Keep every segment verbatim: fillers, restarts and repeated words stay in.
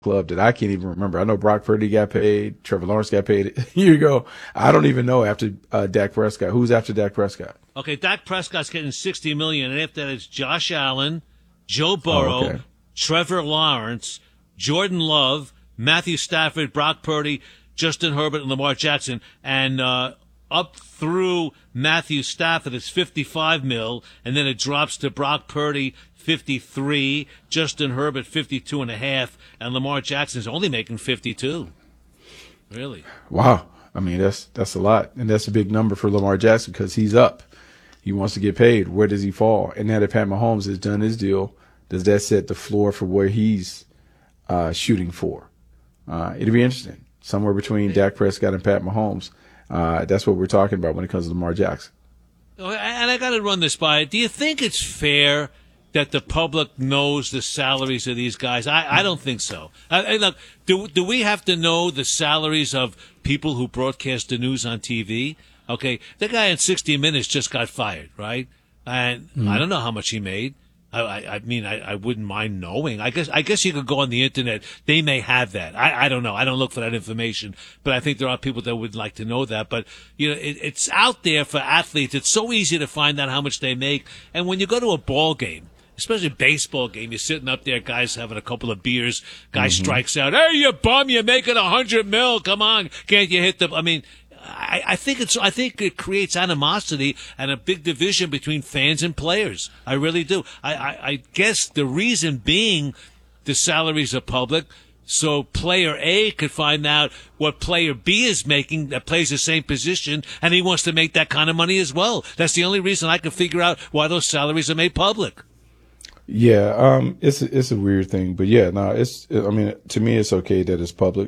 club that I can't even remember. I know Brock Purdy got paid. Trevor Lawrence got paid a year ago. I don't even know after uh, Dak Prescott. Who's after Dak Prescott? Okay, Dak Prescott's getting sixty million dollars, and after that it's Josh Allen, Joe Burrow, Oh, okay. Trevor Lawrence, Jordan Love, Matthew Stafford, Brock Purdy, Justin Herbert, and Lamar Jackson. And uh, up through Matthew Stafford is fifty-five mil, and then it drops to Brock Purdy, fifty-three, Justin Herbert, fifty-two and a half, and Lamar Jackson's only making fifty-two. Really? Wow. I mean, that's that's a lot. And that's a big number for Lamar Jackson because he's up. He wants to get paid. Where does he fall? And now that Pat Mahomes has done his deal, does that set the floor for where he's uh, shooting for? Uh, it'll be interesting. Somewhere between Dak Prescott and Pat Mahomes. Uh, that's what we're talking about when it comes to Lamar Jackson. And I got to run this by. Do you think it's fair that the public knows the salaries of these guys? I, I don't think so. I, I, look, do do we have to know the salaries of people who broadcast the news on T V? Okay, the guy in sixty minutes just got fired, right? And mm-hmm. I don't know how much he made. I, I, I mean, I, I wouldn't mind knowing. I guess, I guess you could go on the internet. They may have that. I, I don't know. I don't look for that information, but I think there are people that would like to know that. But, you know, it, it's out there for athletes. It's so easy to find out how much they make. And when you go to a ball game, especially a baseball game, you're sitting up there, guys having a couple of beers, guy mm-hmm. strikes out. Hey, you bum, you're making a hundred mil. Come on. Can't you hit the, I mean, I, I think it's. I think it creates animosity and a big division between fans and players. I really do. I, I, I guess the reason being the salaries are public, so player A could find out what player B is making that plays the same position, and he wants to make that kind of money as well. That's the only reason I can figure out why those salaries are made public. Yeah, um, it's a, it's a weird thing, but yeah, no, it's. I mean, to me, it's okay that it's public.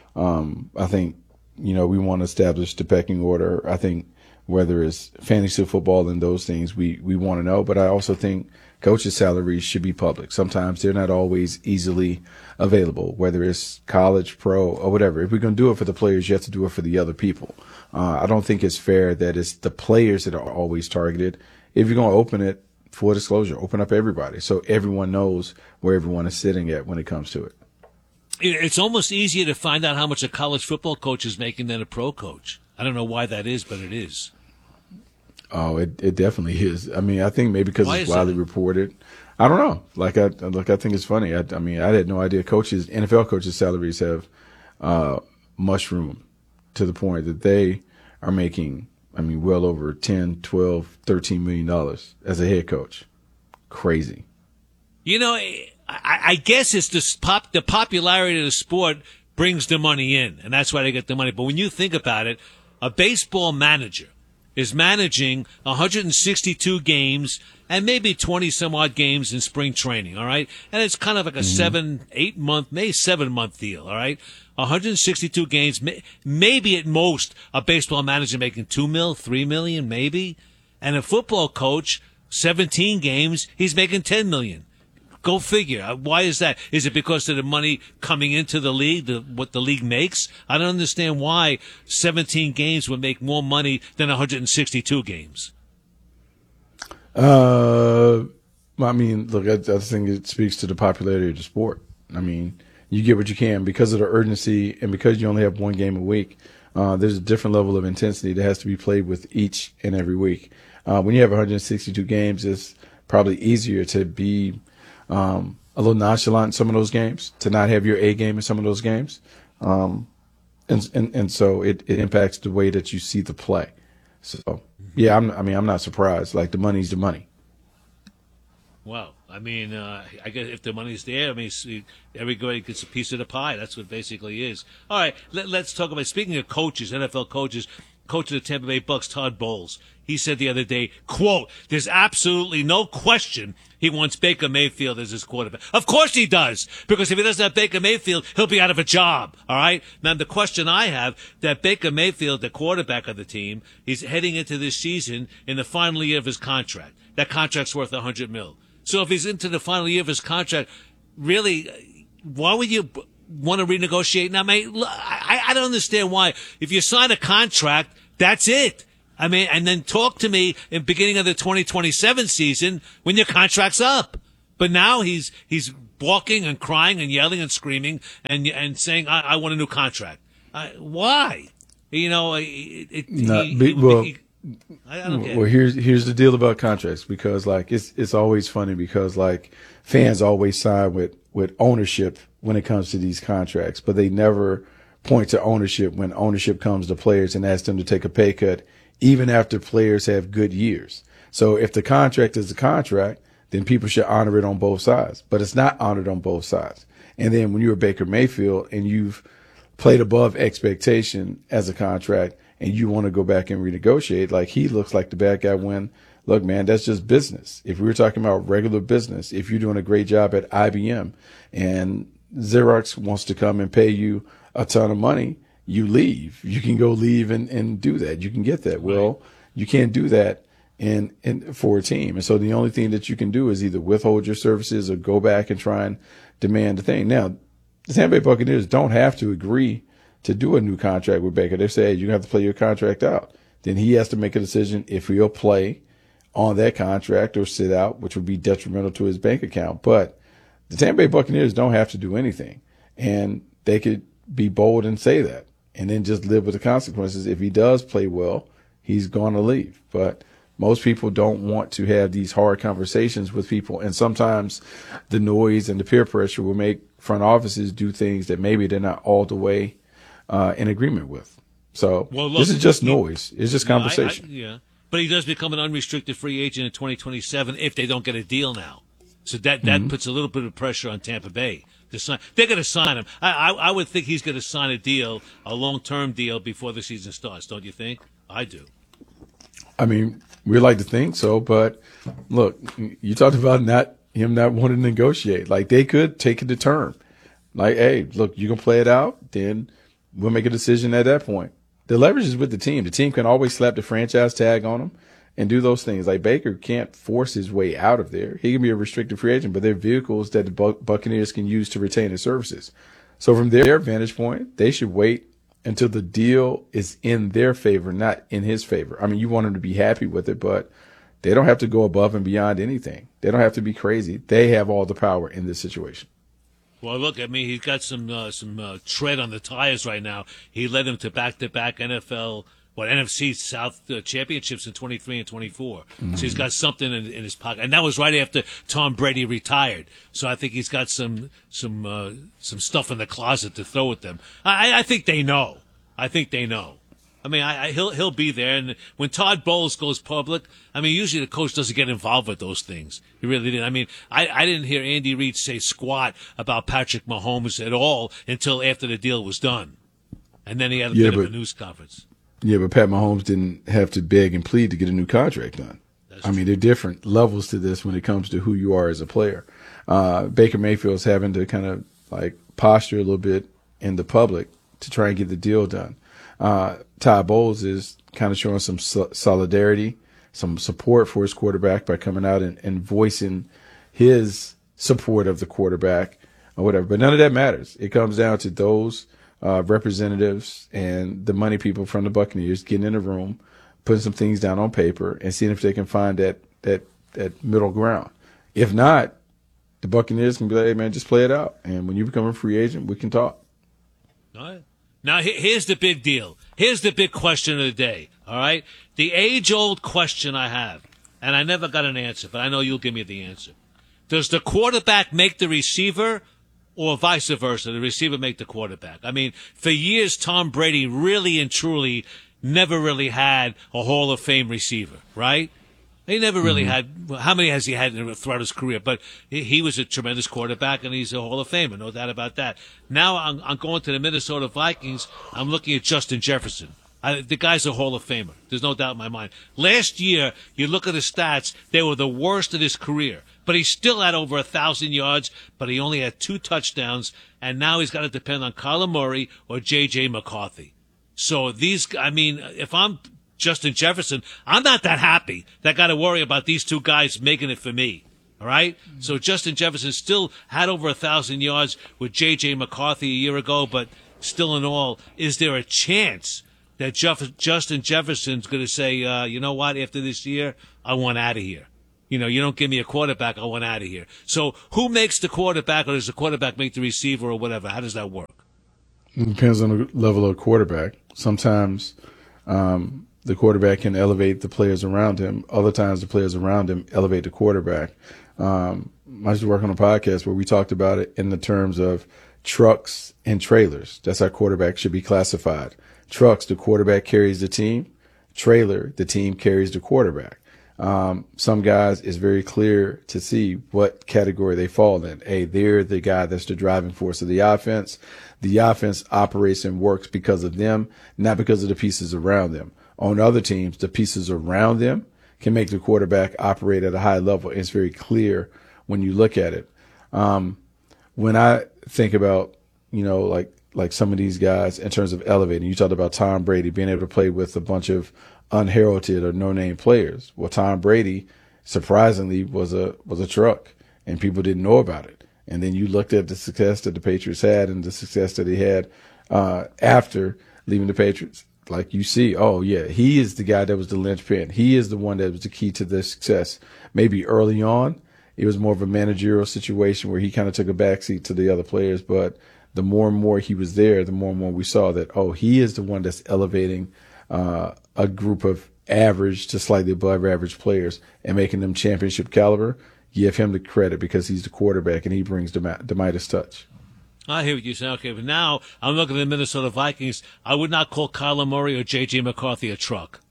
Um, I think. You know, we want to establish the pecking order. I think whether it's fantasy football and those things, we, we want to know. But I also think coaches' salaries should be public. Sometimes they're not always easily available, whether it's college, pro, or whatever. If we're going to do it for the players, you have to do it for the other people. Uh, I don't think it's fair that it's the players that are always targeted. If you're going to open it, full disclosure, open up everybody so everyone knows where everyone is sitting at when it comes to it. It's almost easier to find out how much a college football coach is making than a pro coach. I don't know why that is, but it is. Oh, it it definitely is. I mean, I think maybe because Why it's is widely that? reported. I don't know. Like I look, I think it's funny. I, I mean, I had no idea coaches, N F L coaches' salaries have uh, mushroomed to the point that they are making, I mean, well over ten, twelve, thirteen million dollars as a head coach. Crazy. You know, I, I guess it's the pop, the popularity of the sport brings the money in, and that's why they get the money. But when you think about it, a baseball manager is managing one hundred sixty-two games and maybe twenty some odd games in spring training, all right? And it's kind of like a mm-hmm. seven, eight month, maybe seven month deal, all right? one hundred sixty-two games, maybe at most a baseball manager making two mil, three million, maybe. And a football coach, seventeen games, he's making ten million. Go figure. Why is that? Is it because of the money coming into the league, the, what the league makes? I don't understand why seventeen games would make more money than one hundred sixty-two games. Uh, I mean, look, I, I think it speaks to the popularity of the sport. I mean, you get what you can because of the urgency and because you only have one game a week. Uh, there's a different level of intensity that has to be played with each and every week. Uh, when you have one hundred sixty-two games, it's probably easier to be Um, a little nonchalant in some of those games, to not have your A game in some of those games. Um, and, and, and so it, it impacts the way that you see the play. So, yeah, I'm, I mean, I'm not surprised. Like, the money's the money. Well, I mean, uh, I guess if the money's there, I mean, everybody gets a piece of the pie. That's what it basically is. All right, let, let's talk about, speaking of coaches, N F L coaches, coach of the Tampa Bay Bucks, Todd Bowles. He said the other day, quote, there's absolutely no question he wants Baker Mayfield as his quarterback. Of course he does, because if he doesn't have Baker Mayfield, he'll be out of a job, all right? Now, the question I have, that Baker Mayfield, the quarterback of the team, he's heading into this season in the final year of his contract. That contract's worth one hundred mil. So if he's into the final year of his contract, really, why would you want to renegotiate now? Mate, I, I don't understand why. If you sign a contract, that's it. I mean, and then talk to me in the beginning of the twenty twenty-seven season when your contract's up. But now he's he's balking and crying and yelling and screaming and and saying, I, I want a new contract. Uh, why? You know, it, it, Not, he, be, he, well, he, I, I don't get well, it. here's here's the deal about contracts, because like it's it's always funny because like fans always sign with with ownership when it comes to these contracts, but they never point to ownership when ownership comes to players and asks them to take a pay cut, even after players have good years. So if the contract is a contract, then people should honor it on both sides. But it's not honored on both sides. And then when you're Baker Mayfield and you've played above expectation as a contract and you want to go back and renegotiate, like he looks like the bad guy when, look, man, that's just business. If we were talking about regular business, if you're doing a great job at I B M and Xerox wants to come and pay you a ton of money, you leave. You can go leave and, and do that. You can get that. Well, you can't do that in, in for a team. And so the only thing that you can do is either withhold your services or go back and try and demand the thing. Now, the Tampa Bay Buccaneers don't have to agree to do a new contract with Baker. They say, hey, you have to play your contract out. Then he has to make a decision if he'll play on that contract or sit out, which would be detrimental to his bank account. But the Tampa Bay Buccaneers don't have to do anything. And they could be bold and say that and then just live with the consequences. If he does play well, he's going to leave. But most people don't want to have these hard conversations with people. And sometimes the noise and the peer pressure will make front offices do things that maybe they're not all the way uh, in agreement with. So well, look, this is just he, noise. It's just no, conversation. I, I, yeah. But he does become an unrestricted free agent in twenty twenty-seven if they don't get a deal now. So that, that mm-hmm. puts a little bit of pressure on Tampa Bay to sign. They're going to sign him. I, I, I would think he's going to sign a deal, a long-term deal, before the season starts. Don't you think? I do. I mean, we like to think so, but look, you talked about not him not wanting to negotiate. Like they could take it to term. Like, hey, look, you can play it out, then we'll make a decision at that point. The leverage is with the team. The team can always slap the franchise tag on him and do those things. Like Baker can't force his way out of there. He can be a restricted free agent, but they're vehicles that the Buccaneers can use to retain his services. So from their vantage point, they should wait until the deal is in their favor, not in his favor. I mean, you want him to be happy with it, but they don't have to go above and beyond anything. They don't have to be crazy. They have all the power in this situation. Well, look, I mean, he's got some uh, some uh, tread on the tires right now. He led them to back-to-back N F L, what, N F C South uh, championships in twenty-three and twenty-four. Mm-hmm. So he's got something in, in his pocket, and that was right after Tom Brady retired. So I think he's got some some uh, some stuff in the closet to throw at them. I, I think they know. I think they know. I mean, I, I, he'll he'll be there. And when Todd Bowles goes public, I mean, usually the coach doesn't get involved with those things. He really didn't. I mean, I, I didn't hear Andy Reid say squat about Patrick Mahomes at all until after the deal was done. And then he had a yeah, bit but, of a news conference. Yeah, but Pat Mahomes didn't have to beg and plead to get a new contract done. That's I true. mean, there are different levels to this when it comes to who you are as a player. Uh, Baker Mayfield's having to kind of like posture a little bit in the public to try and get the deal done. Uh, Todd Bowles is kind of showing some so- solidarity, some support for his quarterback by coming out and, and voicing his support of the quarterback or whatever. But none of that matters. It comes down to those uh, representatives and the money people from the Buccaneers getting in a room, putting some things down on paper and seeing if they can find that, that, that middle ground. If not, the Buccaneers can be like, hey, man, just play it out. And when you become a free agent, we can talk. All right. Now, here's the big deal. Here's the big question of the day, all right? The age-old question I have, and I never got an answer, but I know you'll give me the answer. Does the quarterback make the receiver or vice versa, the receiver make the quarterback? I mean, for years, Tom Brady really and truly never really had a Hall of Fame receiver, right? He never really mm-hmm. had – how many has he had throughout his career? But he, he was a tremendous quarterback, and he's a Hall of Famer, no doubt about that. Now I'm, I'm going to the Minnesota Vikings. I'm looking at Justin Jefferson. I, the guy's a Hall of Famer. There's no doubt in my mind. Last year, you look at his stats, they were the worst of his career. But he still had over one thousand yards, but he only had two touchdowns, and now he's got to depend on Kyler Murray or J J. McCarthy. So these – I mean, if I'm – Justin Jefferson, I'm not that happy that I got to worry about these two guys making it for me. All right? Mm-hmm. So Justin Jefferson still had over a thousand yards with J J. McCarthy a year ago, but still in all, is there a chance that Jeff- Justin Jefferson's going to say, uh, you know what, after this year, I want out of here? You know, you don't give me a quarterback, I want out of here. So who makes the quarterback, or does the quarterback make the receiver, or whatever? How does that work? It depends on the level of quarterback. Sometimes um, the quarterback can elevate the players around him. Other times the players around him elevate the quarterback. Um, I used to work on a podcast where we talked about it in the terms of trucks and trailers. That's how quarterback should be classified. Trucks, the quarterback carries the team. Trailer, the team carries the quarterback. Um, some guys, it's very clear to see what category they fall in. A, they're the guy that's the driving force of the offense. The offense operates and works because of them, not because of the pieces around them. On other teams, the pieces around them can make the quarterback operate at a high level. It's very clear when you look at it. Um, when I think about, you know, like, like some of these guys in terms of elevating, you talked about Tom Brady being able to play with a bunch of unheralded or no-name players. Well, Tom Brady, surprisingly, was a was a truck, and people didn't know about it. And then you looked at the success that the Patriots had and the success that he had uh, after leaving the Patriots. Like you see, oh, yeah, he is the guy that was the linchpin. He is the one that was the key to their success. Maybe early on, it was more of a managerial situation where he kind of took a backseat to the other players. But the more and more he was there, the more and more we saw that, oh, he is the one that's elevating uh, a group of average to slightly above average players and making them championship caliber. Give him the credit because he's the quarterback and he brings the, the Midas touch. I hear what you say. Okay, but now I'm looking at the Minnesota Vikings. I would not call Kyler Murray or J J McCarthy a truck.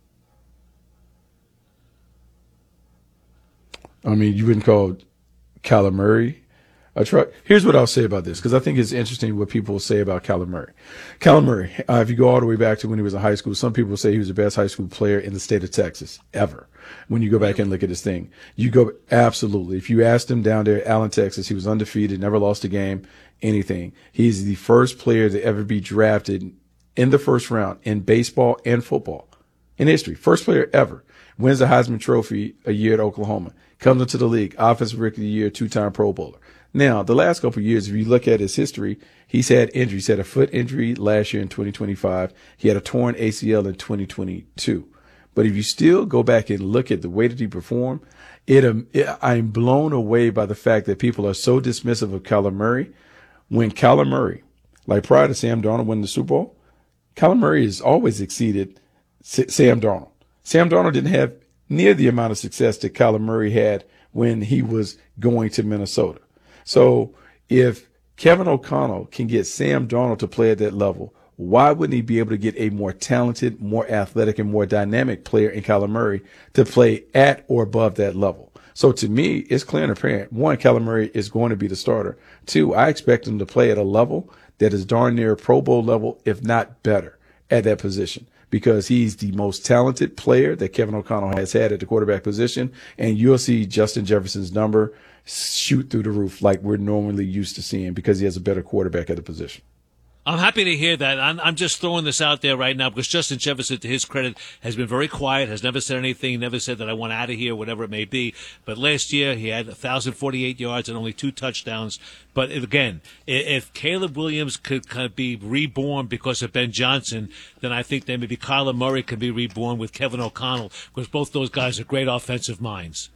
I mean, you wouldn't call Kyler Murray a truck. Here's what I'll say about this, because I think it's interesting what people say about Kyler Murray. Kyler Murray, uh, if you go all the way back to when he was in high school, some people say he was the best high school player in the state of Texas ever. When you go back and look at his thing, you go absolutely. If you asked him down there, Allen, Texas, he was undefeated, never lost a game, anything. He's the first player to ever be drafted in the first round in baseball and football in history. First player ever. Wins the Heisman Trophy a year at Oklahoma. Comes into the league, offensive rookie of the year, two-time Pro Bowler. Now, the last couple of years, if you look at his history, he's had injuries. He had a foot injury last year in twenty twenty-five. He had a torn A C L in twenty twenty-two. But if you still go back and look at the way that he performed, it, um, it, I'm blown away by the fact that people are so dismissive of Kyler Murray. When Kyler Murray, like prior to Sam Darnold winning the Super Bowl, Kyler Murray has always exceeded S- Sam Darnold. Sam Darnold didn't have near the amount of success that Kyler Murray had when he was going to Minnesota. So if Kevin O'Connell can get Sam Darnold to play at that level, why wouldn't he be able to get a more talented, more athletic, and more dynamic player in Kyler Murray to play at or above that level? So to me, it's clear and apparent. One, Kyler Murray is going to be the starter. Two, I expect him to play at a level that is darn near Pro Bowl level, if not better, at that position, because he's the most talented player that Kevin O'Connell has had at the quarterback position. And you'll see Justin Jefferson's number shoot through the roof like we're normally used to seeing because he has a better quarterback at the position. I'm happy to hear that. I'm, I'm just throwing this out there right now because Justin Jefferson, to his credit, has been very quiet, has never said anything, never said that I want out of here, whatever it may be. But last year, he had one thousand forty-eight yards and only two touchdowns. But again, if Caleb Williams could kind of be reborn because of Ben Johnson, then I think that maybe Kyler Murray could be reborn with Kevin O'Connell because both those guys are great offensive minds.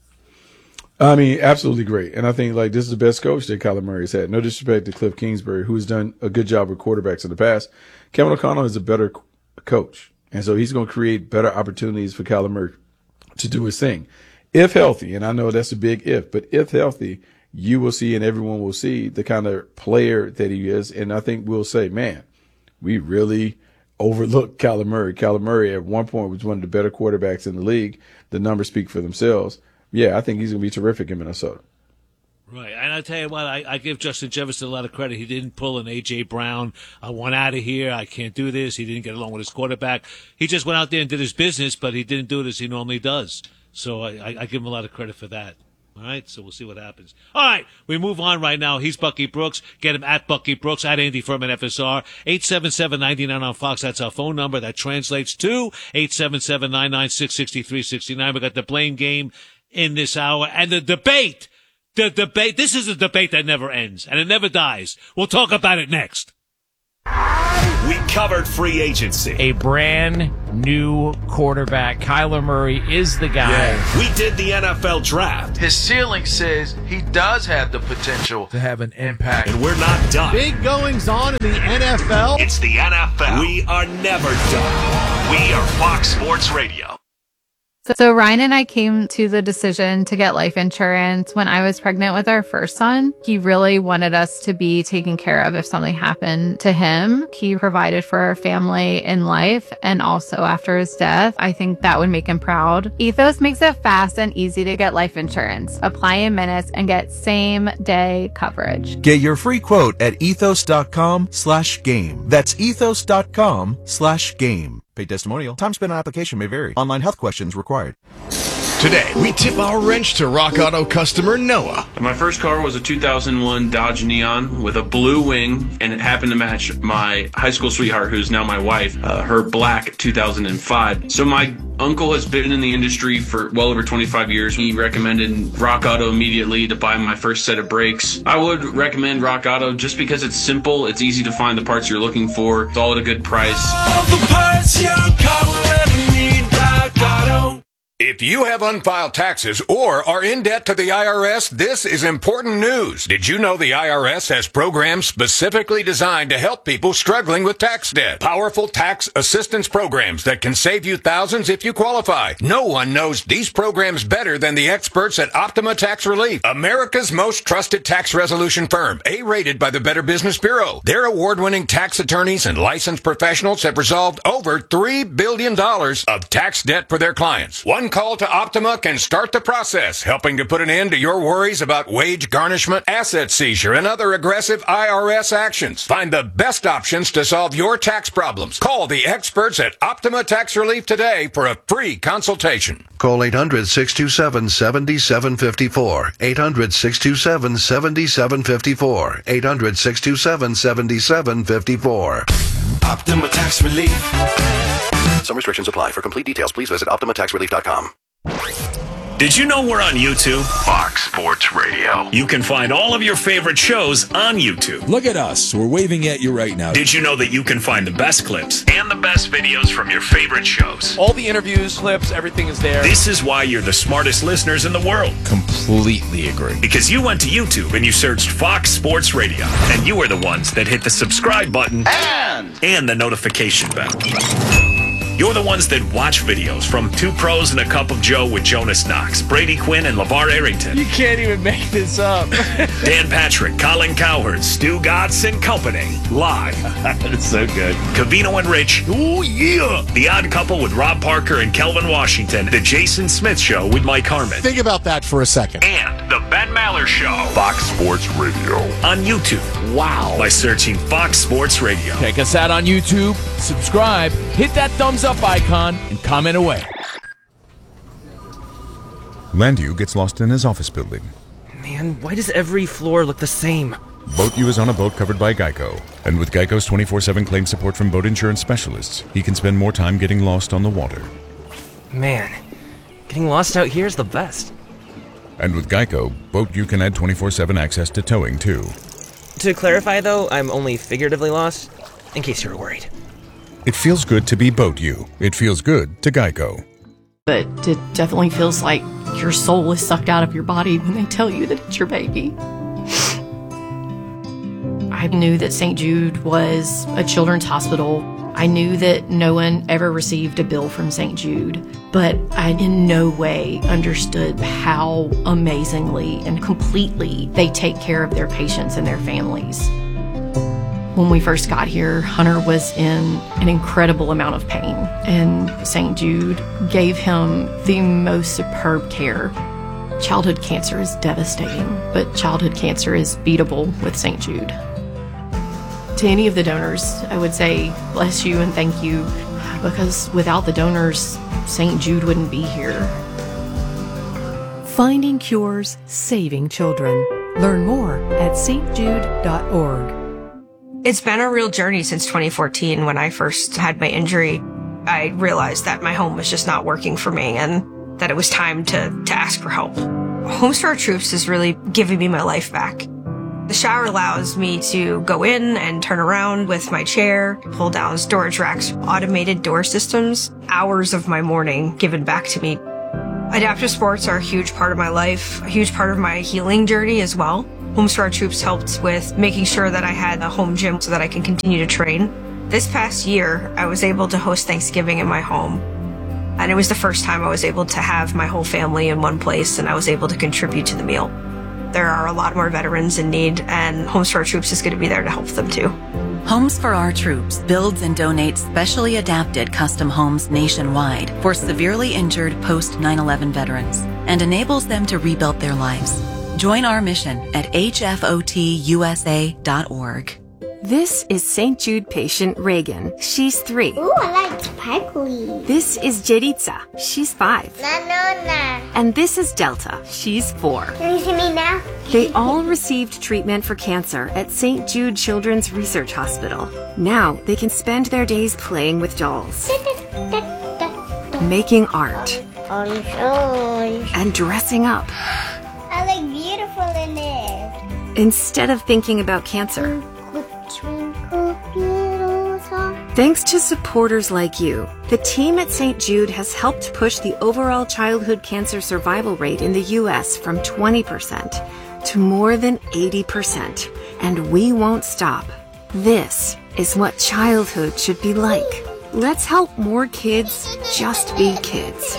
I mean, absolutely great. And I think, like, this is the best coach that Kyler Murray's had. No disrespect to Cliff Kingsbury, who's done a good job with quarterbacks in the past. Kevin O'Connell is a better coach. And so he's going to create better opportunities for Kyler Murray to do his thing. If healthy, and I know that's a big if, but if healthy, you will see and everyone will see the kind of player that he is. And I think we'll say, man, we really overlooked Kyler Murray. Kyler Murray at one point was one of the better quarterbacks in the league. The numbers speak for themselves. Yeah, I think he's going to be terrific in Minnesota. Right. And I tell you what, I, I give Justin Jefferson a lot of credit. He didn't pull an A J. Brown. I want out of here. I can't do this. He didn't get along with his quarterback. He just went out there and did his business, but he didn't do it as he normally does. So I, I, I give him a lot of credit for that. All right, so we'll see what happens. All right, we move on right now. He's Bucky Brooks. Get him at Bucky Brooks, at Andy Furman F S R. eight seven seven, nine nine on Fox. That's our phone number. That translates to eight seven seven, nine nine six, six three six nine. We got the blame game in this hour and the debate. The debate. This is a debate that never ends and it never dies. We'll talk about it next. We covered free agency. A brand new quarterback. Kyler Murray is the guy. Yeah. We did the N F L draft. His ceiling says he does have the potential to have an impact. And we're not done. Big goings on in the N F L. It's the N F L. We are never done. We are Fox Sports Radio. So Ryan and I came to the decision to get life insurance when I was pregnant with our first son. He really wanted us to be taken care of if something happened to him. He provided for our family in life and also after his death. I think that would make him proud. Ethos makes it fast and easy to get life insurance. Apply in minutes and get same day coverage. Get your free quote at ethos.com slash game. That's ethos.com slash game. Paid testimonial. Time spent on application may vary. Online health questions required. Today, we tip our wrench to Rock Auto customer Noah. My first car was a two thousand one Dodge Neon with a blue wing, and it happened to match my high school sweetheart, who's now my wife, uh, her black two thousand five. So my uncle has been in the industry for well over twenty-five years. He recommended Rock Auto immediately to buy my first set of brakes. I would recommend Rock Auto just because it's simple, it's easy to find the parts you're looking for, it's all at a good price. All the parts your car will ever need, Rock Auto. If you have unfiled taxes or are in debt to the I R S, this is important news. Did you know the I R S has programs specifically designed to help people struggling with tax debt? Powerful tax assistance programs that can save you thousands if you qualify. No one knows these programs better than the experts at Optima Tax Relief, America's most trusted tax resolution firm, A-rated by the Better Business Bureau. Their award-winning tax attorneys and licensed professionals have resolved over three billion dollars of tax debt for their clients. One call to Optima can start the process, helping to put an end to your worries about wage garnishment, asset seizure, and other aggressive I R S actions. Find the best options to solve your tax problems. Call the experts at Optima Tax Relief today for a free consultation. Call eight hundred, six two seven, seven seven five four. eight hundred, six two seven, seven seven five four. eight hundred, six two seven, seven seven five four. Optima Tax Relief. Some restrictions apply. For complete details, please visit optima tax relief dot com. Did you know we're on YouTube? Fox Sports Radio. You can find all of your favorite shows on YouTube. Look at us. We're waving at you right now. Did you know that you can find the best clips and the best videos from your favorite shows? All the interviews, clips, everything is there. This is why you're the smartest listeners in the world. Completely agree. Because you went to YouTube and you searched Fox Sports Radio, and you are the ones that hit the subscribe button And, and the notification bell. You're the ones that watch videos from Two Pros and a Cup of Joe with Jonas Knox, Brady Quinn, and LeVar Arrington. you can't even make this up. Dan Patrick, Colin Cowherd, Stu Gatz and Company. Live. It's so good. Cavino and Rich. Oh, yeah. The Odd Couple with Rob Parker and Kelvin Washington. The Jason Smith Show with Mike Harmon. Think about that for a second. And The Ben Maller Show. Fox Sports Radio. On YouTube. Wow. By searching Fox Sports Radio. Check us out on YouTube, subscribe, hit that thumbs up icon, and comment away. Landu gets lost in his office building. Man, why does every floor look the same? BoatU is on a boat covered by Geico. And with Geico's twenty-four seven claim support from boat insurance specialists, he can spend more time getting lost on the water. Man, getting lost out here is the best. And with Geico, BoatU can add twenty-four seven access to towing, too. To clarify, though, I'm only figuratively lost, in case you were worried. It feels good to be BoatU. It feels good to Geico. But it definitely feels like your soul is sucked out of your body when they tell you that it's your baby. I knew that Saint Jude was a children's hospital. I knew that no one ever received a bill from Saint Jude, but I in no way understood how amazingly and completely they take care of their patients and their families. When we first got here, Hunter was in an incredible amount of pain, and Saint Jude gave him the most superb care. Childhood cancer is devastating, but childhood cancer is beatable with Saint Jude. To any of the donors, I would say bless you and thank you, because without the donors, Saint Jude wouldn't be here. Finding cures, saving children. Learn more at s t jude dot org. It's been a real journey since twenty fourteen when I first had my injury. I realized that my home was just not working for me and that it was time to, to ask for help. Homes for Our Troops is really giving me my life back. The shower allows me to go in and turn around with my chair, pull down storage racks, automated door systems, hours of my morning given back to me. Adaptive sports are a huge part of my life, a huge part of my healing journey as well. Homes for Our Troops helped with making sure that I had a home gym so that I can continue to train. This past year, I was able to host Thanksgiving in my home. And it was the first time I was able to have my whole family in one place, and I was able to contribute to the meal. There are a lot more veterans in need, and Homes for Our Troops is going to be there to help them too. Homes for Our Troops builds and donates specially adapted custom homes nationwide for severely injured post nine eleven veterans and enables them to rebuild their lives. Join our mission at H F O T U S A dot org. This is Saint Jude patient Reagan. She's three. Ooh, I like sparkly. This is Jeritza. She's five. No, no, no. And this is Delta. She's four. Can you see me now? They all received treatment for cancer at Saint Jude Children's Research Hospital. Now they can spend their days playing with dolls, making art, Orange, orange. and dressing up. I look beautiful in it. Instead of thinking about cancer. Twinkle, little star. Thanks to supporters like you, the team at Saint Jude has helped push the overall childhood cancer survival rate in the U S from twenty percent to more than eighty percent. And we won't stop. This is what childhood should be like. Let's help more kids just be kids.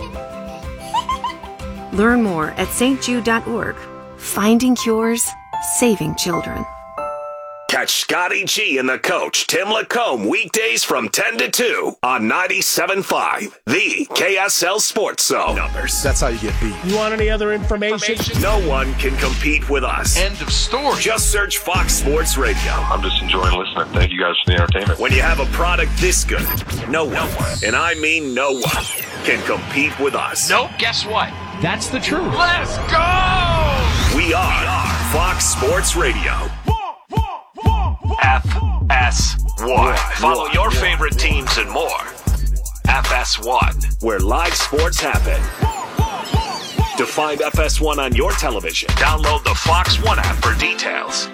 Learn more at S T Jude dot org. Finding cures, saving children. Catch Scotty G and the coach, Tim Lacombe, weekdays from ten to two on ninety-seven point five, the K S L Sports Zone. Numbers. That's how you get beat. You want any other information? No one can compete with us. End of story. Just search Fox Sports Radio. I'm just enjoying listening. Thank you guys for the entertainment. When you have a product this good, no one, and I mean no one, can compete with us. Nope, guess what? That's the truth. Let's go! We are Fox Sports Radio. F S one. Follow your favorite teams and more. F S one, where live sports happen. To find F S one on your television, download the Fox One app for details.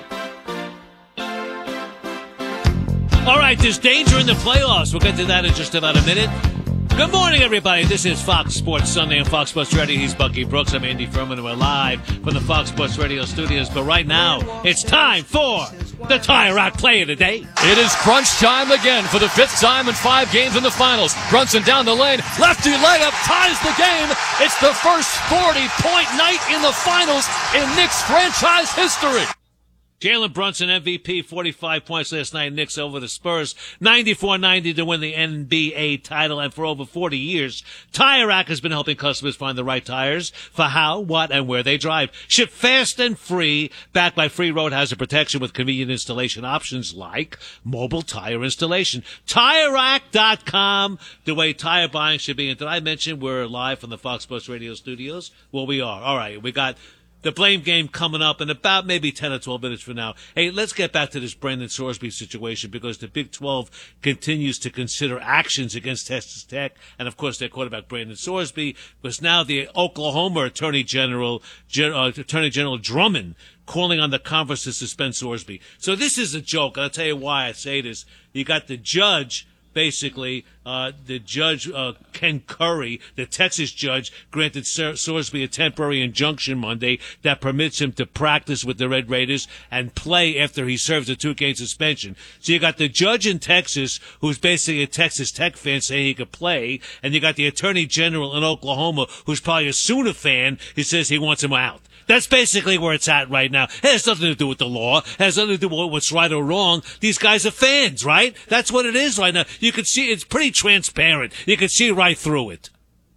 All right, there's danger in the playoffs. We'll get to that in just about a minute. Good morning, everybody. This is Fox Sports Sunday on Fox Sports Radio. He's Bucky Brooks. I'm Andy Furman, and we're live from the Fox Sports Radio studios. But right now, it's time for the Tire Rack Play of the Day. It is crunch time again for the fifth time in five games in the finals. Brunson down the lane. Lefty layup ties the game. It's the first forty-point night in the finals in Knicks franchise history. Jalen Brunson, M V P, forty-five points last night. Knicks over the Spurs, ninety-four ninety to win the N B A title. And for over forty years, Tire Rack has been helping customers find the right tires for how, what, and where they drive. Ship fast and free, backed by free road hazard protection with convenient installation options like mobile tire installation. Tire Rack dot com, the way tire buying should be. And did I mention we're live from the Fox Sports Radio studios? Well, we are. All right, we got the blame game coming up in about maybe ten or twelve minutes from now. Hey, let's get back to this Brandon Sorsby situation because the Big twelve continues to consider actions against Texas Tech and, of course, their quarterback Brandon Sorsby, because now the Oklahoma Attorney General, uh, Attorney General Drummond, calling on the conference to suspend Sorsby. So this is a joke. I'll tell you why I say this. You got the judge. Basically, uh, the judge, uh, Ken Curry, the Texas judge, granted Sor- Sorsby a temporary injunction Monday that permits him to practice with the Red Raiders and play after he serves a two-game suspension. So you got the judge in Texas, who's basically a Texas Tech fan, saying he could play, and you got the Attorney General in Oklahoma, who's probably a Sooner fan, who says he wants him out. That's basically where it's at right now. It has nothing to do with the law. It has nothing to do with what's right or wrong. These guys are fans, right? That's what it is right now. You can see it's pretty transparent. You can see right through it.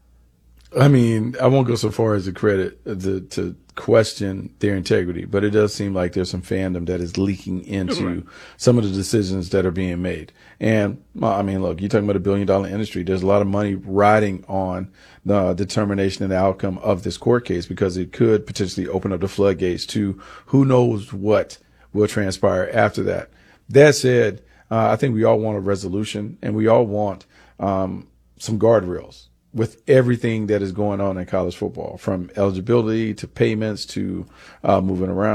I mean, I won't go so far as to credit to, to question their integrity, but it does seem like there's some fandom that is leaking into right. some of the decisions that are being made. And well, I mean, look, you're talking about a billion dollar industry. There's a lot of money riding on the determination and the outcome of this court case because it could potentially open up the floodgates to who knows what will transpire after that. That said, uh, I think we all want a resolution and we all want um, some guardrails with everything that is going on in college football, from eligibility to payments to uh, moving around.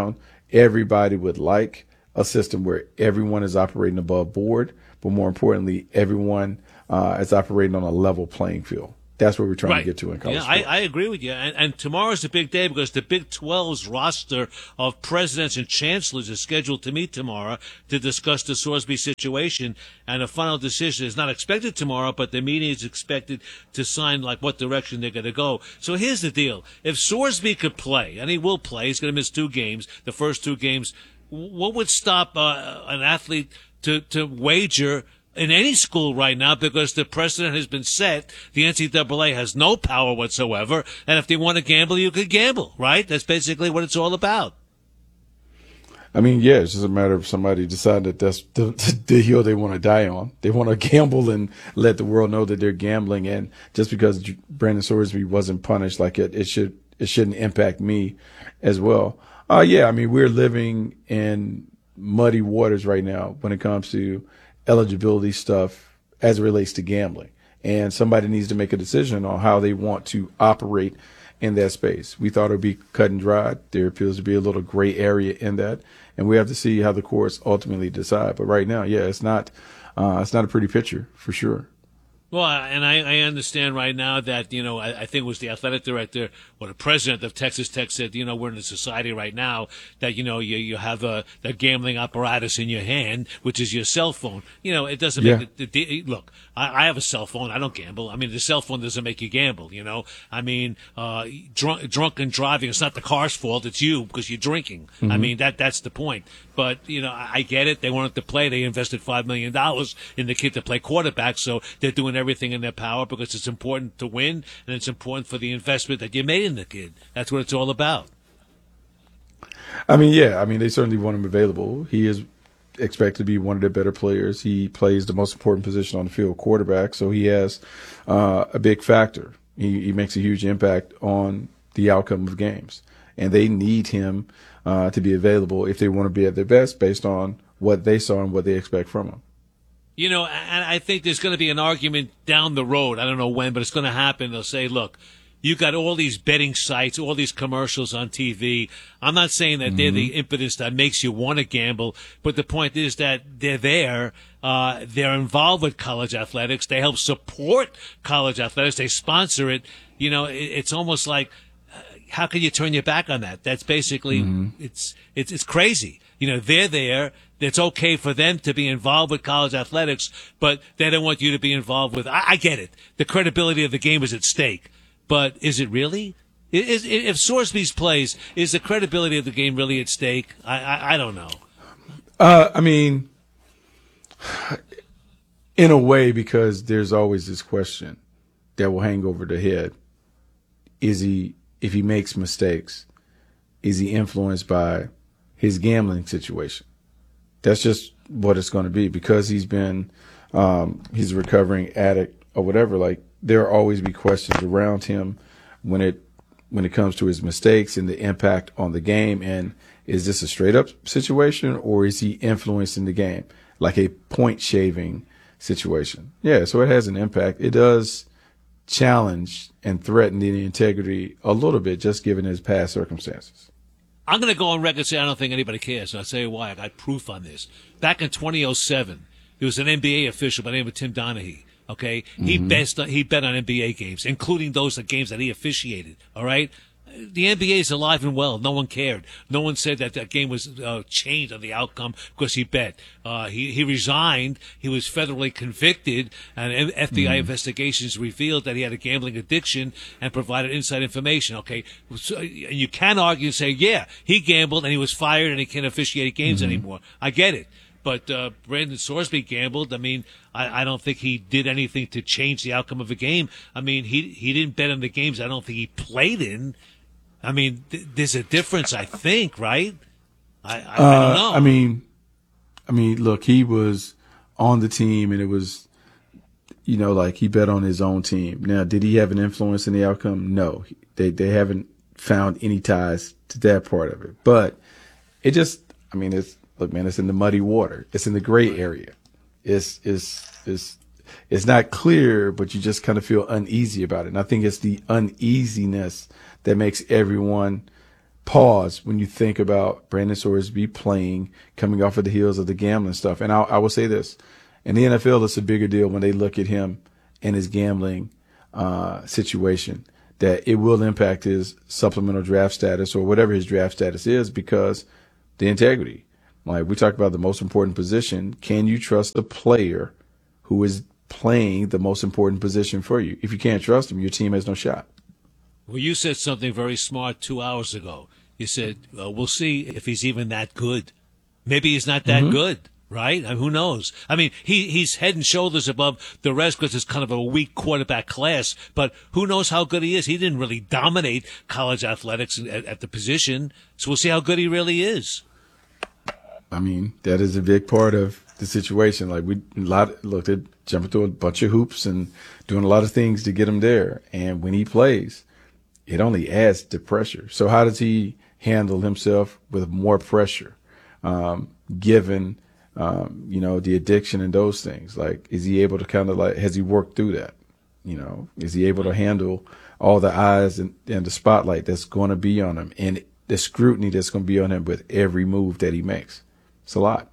everybody would like a system where everyone is operating above board, but more importantly, everyone uh, is operating on a level playing field. That's what we're trying right. to get to in college yeah, sports. I, I agree with you. And, and tomorrow's a big day because the Big twelve's roster of presidents and chancellors is scheduled to meet tomorrow to discuss the Sorsby situation. And a final decision is not expected tomorrow, but the meeting is expected to sign like what direction they're going to go. So here's the deal. If Sorsby could play, and he will play, he's going to miss two games, the first two games, what would stop uh, an athlete to, to wager in any school right now, because the precedent has been set. The N C double A has no power whatsoever, and if they want to gamble, you could gamble, right? That's basically what it's all about. I mean, yeah, it's just a matter of somebody deciding that that's the, the hill they want to die on. They want to gamble and let the world know that they're gambling, and just because Brandon Sorsby wasn't punished, like it, it should, it shouldn't impact me as well. Uh, yeah, I mean, we're living in muddy waters right now when it comes to eligibility stuff as it relates to gambling, and somebody needs to make a decision on how they want to operate in that space. We thought it would be cut and dried. There appears to be a little gray area in that, and we have to see how the courts ultimately decide. But right now, yeah, it's not uh, it's not a pretty picture for sure. Well, and I, I understand right now that, you know, I, I think it was the athletic director or the president of Texas Tech said, you know, we're in a society right now that, you know, you, you have a, a gambling apparatus in your hand, which is your cell phone. You know, it doesn't Yeah. make it, it, look, I, I have a cell phone. I don't gamble. I mean, the cell phone doesn't make you gamble, you know. I mean, uh, drunk, drunken driving, it's not the car's fault. It's you because you're drinking. I Mhm. mean, that that's the point. But, you know, I, I get it. They wanted to play. They invested five million dollars in the kid to play quarterback, so they're doing everything in their power because it's important to win, and it's important for the investment that you made in the kid. That's what it's all about. I mean, yeah, I mean, they certainly want him available. He is expected to be one of their better players. He plays the most important position on the field, quarterback, so he has uh, a big factor. He, he makes a huge impact on the outcome of games, and they need him uh, to be available if they want to be at their best based on what they saw and what they expect from him. You know, and I think there's going to be an argument down the road. I don't know when, but it's going to happen. They'll say, look, you got all these betting sites, all these commercials on T V. I'm not saying that mm-hmm. they're the impetus that makes you want to gamble, but the point is that they're there. Uh, they're involved with college athletics. They help support college athletics. They sponsor it. You know, it, it's almost like, uh, how can you turn your back on that? That's basically, mm-hmm. it's, it's, it's crazy. You know, they're there. It's okay for them to be involved with college athletics, but they don't want you to be involved with, I, I get it. The credibility of the game is at stake. But is it really? Is, is, if Sorsby's plays, is the credibility of the game really at stake? I, I, I don't know. Uh, I mean, in a way, because there's always this question that will hang over the head. Is he, if he makes mistakes, is he influenced by his gambling situation? That's just what it's going to be, because he's been, um, he's a recovering addict or whatever. Like, there'll always be questions around him when it, when it comes to his mistakes and the impact on the game. And is this a straight up situation, or is he influencing the game like a point shaving situation? Yeah. So it has an impact. It does challenge and threaten the integrity a little bit, just given his past circumstances. I'm going to go on record and say I don't think anybody cares, and I'll tell you why. I got proof on this. Back in twenty oh seven, there was an N B A official by the name of Tim Donaghy, okay? He, mm-hmm. bet, he bet on N B A games, including those games that he officiated, all right? The N B A is alive and well. No one cared. No one said that that game was uh, changed on the outcome because he bet. Uh, he, he resigned. He was federally convicted, and F B I mm. investigations revealed that he had a gambling addiction and provided inside information. Okay, so you can argue and say, yeah, he gambled and he was fired and he can't officiate games mm-hmm. anymore. I get it. But uh, Brandon Sorsby gambled. I mean, I, I don't think he did anything to change the outcome of a game. I mean, he he didn't bet on the games I don't think he played in. I mean, th- there's a difference, I think, right? I, I, uh, I don't know. I mean, I mean, look, he was on the team, and it was, you know, like he bet on his own team. Now, did he have an influence in the outcome? No, they they haven't found any ties to that part of it. But it just, I mean, it's look, man, it's in the muddy water. It's in the gray area. It's it's it's it's not clear, but you just kind of feel uneasy about it. And I think it's the uneasiness that makes everyone pause when you think about Brandon Sorsby playing, coming off of the heels of the gambling stuff. And I, I will say this, in the N F L, it's a bigger deal when they look at him and his gambling uh, situation, that it will impact his supplemental draft status or whatever his draft status is, because the integrity. Like we talked about the most important position. Can you trust the player who is playing the most important position for you? If you can't trust him, your team has no shot. Well, you said something very smart two hours ago. You said, well, we'll see if he's even that good. Maybe he's not that mm-hmm. good, right? I mean, who knows? I mean, he he's head and shoulders above the rest because it's kind of a weak quarterback class, but who knows how good he is? He didn't really dominate college athletics at, at the position, so we'll see how good he really is. I mean, that is a big part of the situation. Like we a lot look, they're jumping through a bunch of hoops and doing a lot of things to get him there. And when he plays, it only adds to pressure. So how does he handle himself with more pressure, um, given, um, you know, the addiction and those things? Like, is he able to kind of like, has he worked through that? You know, is he able to handle all the eyes and, and the spotlight that's going to be on him and the scrutiny that's going to be on him with every move that he makes? It's a lot.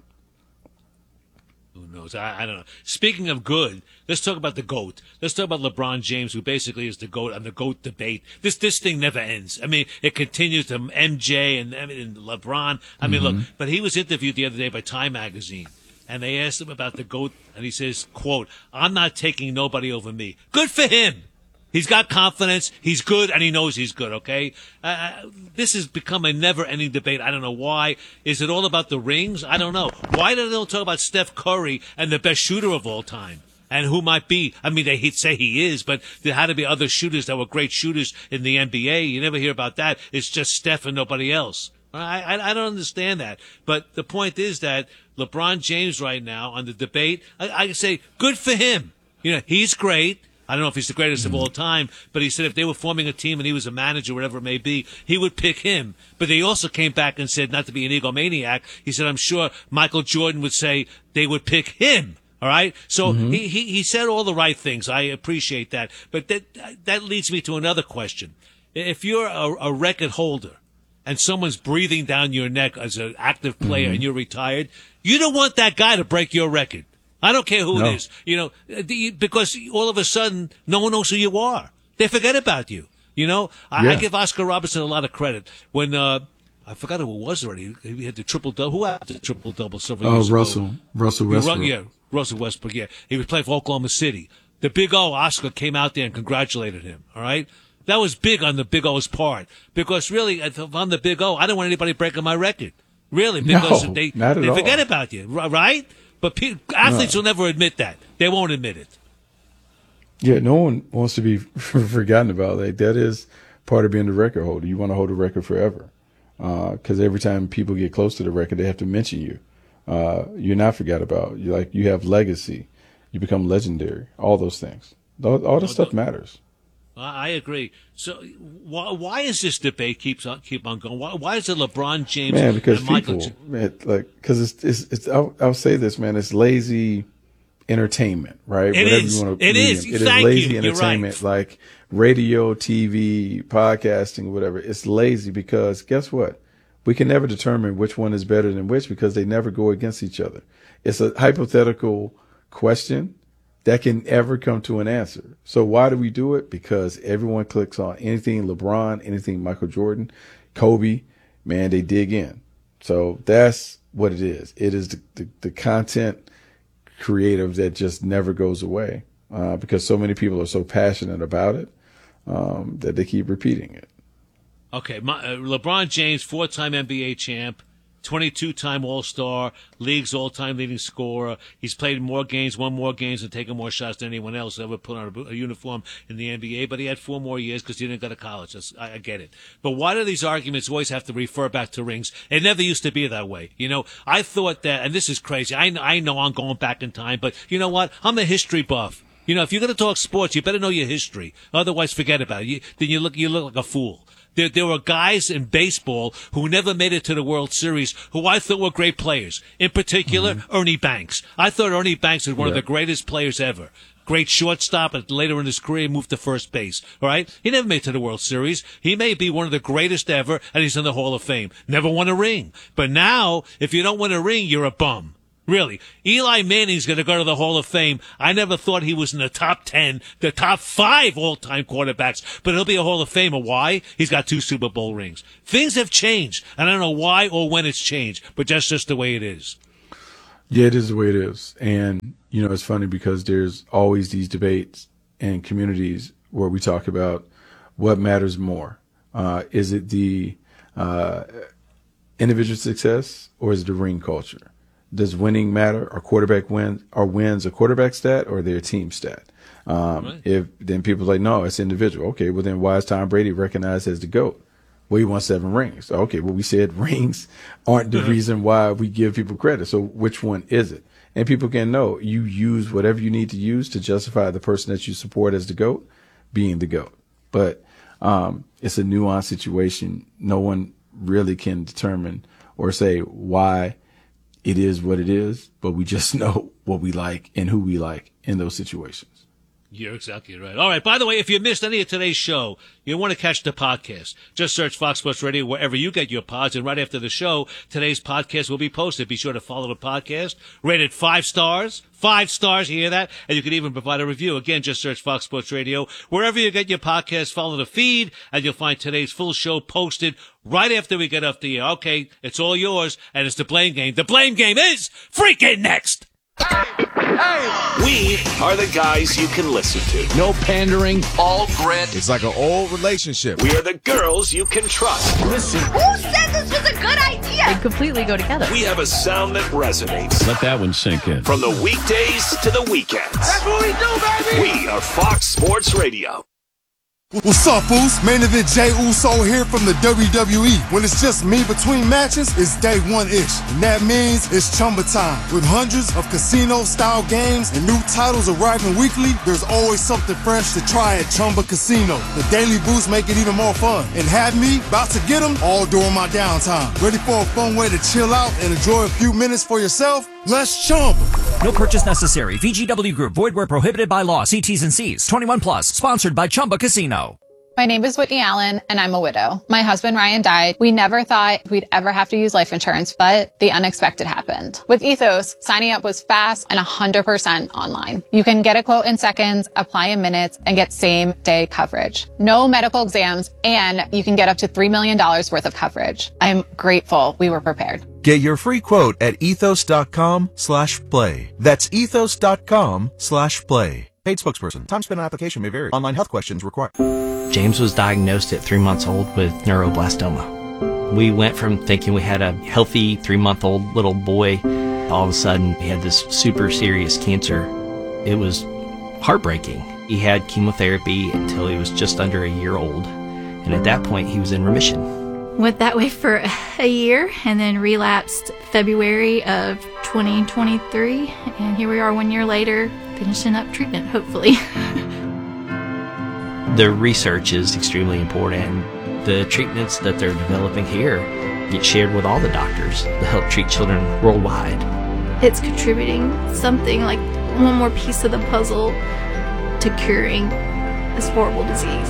Who knows? I, I don't know. Speaking of good, let's talk about the GOAT. Let's talk about LeBron James, who basically is the GOAT on the GOAT debate. This this thing never ends. I mean, it continues to M J and, and LeBron. I mean, mm-hmm. look, but he was interviewed the other day by Time Magazine, and they asked him about the GOAT, and he says, quote, "I'm not taking nobody over me." Good for him. He's got confidence. He's good, and he knows he's good, okay? Uh, this has become a never-ending debate. I don't know why. Is it all about the rings? I don't know. Why do they don't talk about Steph Curry and the best shooter of all time? And who might be? I mean, they say he is, but there had to be other shooters that were great shooters in the N B A. You never hear about that. It's just Steph and nobody else. I, I, I don't understand that. But the point is that LeBron James right now on the debate, I, I say good for him. You know, he's great. I don't know if he's the greatest of all time, but he said if they were forming a team and he was a manager, whatever it may be, he would pick him. But they also came back and said, not to be an egomaniac, he said, I'm sure Michael Jordan would say they would pick him. All right? So mm-hmm. he, he, he said all the right things. I appreciate that. But that, that leads me to another question. If you're a, a record holder and someone's breathing down your neck as an active player mm-hmm. and you're retired, you don't want that guy to break your record. I don't care who no. it is, you know, because all of a sudden no one knows who you are. They forget about you. You know, I, yeah. I give Oscar Robertson a lot of credit. When, uh, I forgot who it was already. He had the triple double. Who had the triple double several oh, years Russell. ago? Russell Westbrook. Yeah, Russell Westbrook, yeah. He was playing for Oklahoma City. The Big O, Oscar, came out there and congratulated him, all right? That was big on the Big O's part. Because really, if I'm the Big O, I don't want anybody breaking my record. Really, because no, they, not at they all. forget about you, right? But pe- athletes no. will never admit that. They won't admit it. Yeah, no one wants to be forgotten about. Like that is part of being the record holder. You want to hold a record forever, because uh, every time people get close to the record, they have to mention you. Uh, you're not forgot about. You like you have legacy. You become legendary. All those things. All, all this stuff matters. I agree. So why, why is this debate keeps on keep on going? Why, why is it LeBron James man, because and Michael people, man, like, because it's, it's, it's I'll, I'll say this, man, it's lazy entertainment, right? It Whatever is. You want to it is. It Thank is lazy you. entertainment, You're right. like radio, T V, podcasting, whatever. It's lazy because guess what? We can never determine which one is better than which because they never go against each other. It's a hypothetical question that can ever come to an answer. So why do we do it? Because everyone clicks on anything LeBron, anything Michael Jordan, Kobe, man, they dig in. So that's what it is. It is the, the, the content creative that just never goes away uh, because so many people are so passionate about it um, that they keep repeating it. Okay, my, uh, LeBron James, four-time N B A champ, twenty-two-time All-Star, league's all-time leading scorer. He's played more games, won more games, and taken more shots than anyone else ever put on a, a uniform in the N B A. But he had four more years because he didn't go to college. That's, I, I get it. But why do these arguments always have to refer back to rings? It never used to be that way. You know, I thought that, and this is crazy. I, I know I'm going back in time, but you know what? I'm a history buff. You know, if you're going to talk sports, you better know your history. Otherwise, forget about it. You, then you look, you look like a fool. There, there were guys in baseball who never made it to the World Series who I thought were great players. In particular, mm-hmm. Ernie Banks. I thought Ernie Banks was one yeah. of the greatest players ever. great shortstop, and later in his career moved to first base. All right? He never made it to the World Series. He may be one of the greatest ever, and he's in the Hall of Fame. Never won a ring. But now, if you don't win a ring, you're a bum. Really. Eli Manning's going to go to the Hall of Fame. I never thought he was in the top ten, the top five all-time quarterbacks, but he'll be a Hall of Famer. Why? He's got two Super Bowl rings. Things have changed, and I don't know why or when it's changed, but that's just the way it is. Yeah, it is the way it is. And, you know, it's funny because there's always these debates in communities where we talk about what matters more. Uh, is it the uh, individual success or is it the ring culture? Does winning matter? Are quarterback wins? Are wins a quarterback stat or their team stat? Um, right. If then people are like, no, it's individual. Okay, well then why is Tom Brady recognized as the GOAT? Well, he won seven rings. Okay, well we said rings aren't the reason why we give people credit. So which one is it? And people can know you use whatever you need to use to justify the person that you support as the GOAT being the GOAT. But um, it's a nuanced situation. No one really can determine or say why it is what it is, but we just know what we like and who we like in those situations. You're exactly right. All right. By the way, if you missed any of today's show, you want to catch the podcast. Just search Fox Sports Radio wherever you get your pods. And right after the show, today's podcast will be posted. Be sure to follow the podcast. Rated five stars. Five stars. You hear that? And you can even provide a review. Again, just search Fox Sports Radio. Wherever you get your podcast, follow the feed, and you'll find today's full show posted right after we get off the air. Okay, it's all yours, and it's the blame game. The blame game is freaking next. We are the guys you can listen to. No pandering. All grit. It's like an old relationship. We are the girls you can trust. Listen. Who said this was a good idea? They completely go together. We have a sound that resonates. Let that one sink in. From the weekdays to the weekends. That's what we do, baby. We are Fox Sports Radio. What's up, Foos? Main event Jey Uso here from the W W E. When it's just me between matches, it's day one-ish. And that means it's Chumba time. With hundreds of casino-style games and new titles arriving weekly, there's always something fresh to try at Chumba Casino. The daily boosts make it even more fun. And have me about to get them all during my downtime. Ready for a fun way to chill out and enjoy a few minutes for yourself? Let's Chumba. No purchase necessary. V G W Group. Void where prohibited by law. See T's and C's. twenty-one plus. Sponsored by Chumba Casino. My name is Whitney Allen, and I'm a widow. My husband, Ryan, died. We never thought we'd ever have to use life insurance, but the unexpected happened. With Ethos, signing up was fast and one hundred percent online. You can get a quote in seconds, apply in minutes, and get same-day coverage. No medical exams, and you can get up to three million dollars worth of coverage. I'm grateful we were prepared. Get your free quote at ethos.com slash play. That's ethos.com slash play. Paid spokesperson. Time spent on application may vary. Online health questions required. James was diagnosed at three months old with neuroblastoma. We went from thinking we had a healthy three-month-old little boy. All of a sudden, he had this super serious cancer. It was heartbreaking. He had chemotherapy until he was just under a year old. And at that point, he was in remission. Went that way for a year and then relapsed February of twenty twenty-three. And here we are one year later, finishing up treatment, hopefully. The research is extremely important. The treatments that they're developing here get shared with all the doctors to help treat children worldwide. It's contributing something like one more piece of the puzzle to curing this horrible disease.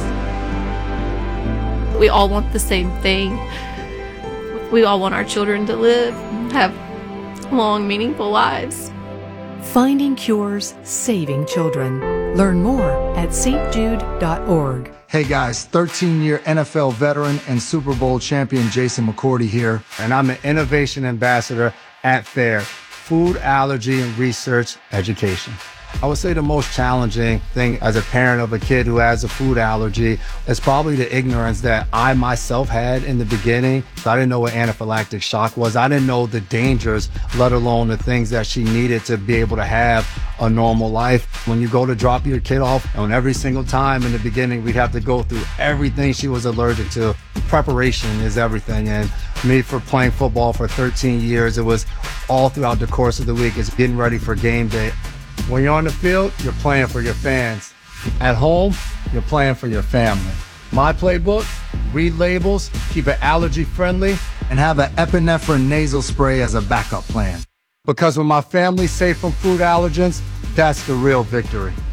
We all want the same thing. We all want our children to live, have long, meaningful lives. Finding cures, saving children. Learn more at s t jude dot org. Hey guys, thirteen-year N F L veteran and Super Bowl champion Jason McCourty here, and I'm an innovation ambassador at FAIR, Food Allergy and Research Education. I would say the most challenging thing as a parent of a kid who has a food allergy is probably the ignorance that I myself had in the beginning. So I didn't know what anaphylactic shock was. I didn't know the dangers, let alone the things that she needed to be able to have a normal life. When you go to drop your kid off, and every single time in the beginning, we'd have to go through everything she was allergic to. Preparation is everything. And me, for playing football for thirteen years, it was all throughout the course of the week. It's getting ready for game day. When you're on the field, you're playing for your fans. At home, you're playing for your family. My playbook, read labels, keep it allergy friendly, and have an epinephrine nasal spray as a backup plan. Because when my family's safe from food allergens, that's the real victory.